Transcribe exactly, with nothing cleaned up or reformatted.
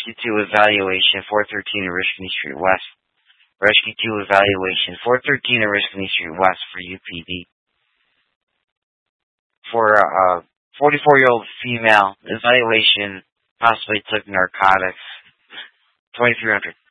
Rescue two evaluation, four thirteen Oriskany Street West. Rescue two evaluation, four thirteen Oriskany Street West for U P D. For a forty-four-year-old female, evaluation, possibly took narcotics, twenty-three hundred.